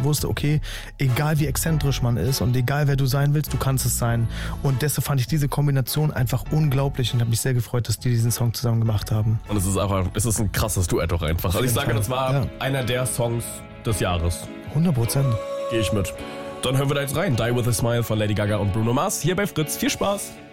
wusste, okay, egal wie exzentrisch man ist und egal wer du sein willst, du kannst es sein. Und deshalb fand ich diese Kombination einfach unglaublich und habe mich sehr gefreut, dass die diesen Song zusammen gemacht haben. Und es ist ein krasses Duett auch einfach. Also ich sage, das war einer der Songs des Jahres. 100%. Gehe ich mit. Dann hören wir da jetzt rein. Die With a Smile von Lady Gaga und Bruno Mars hier bei Fritz. Viel Spaß!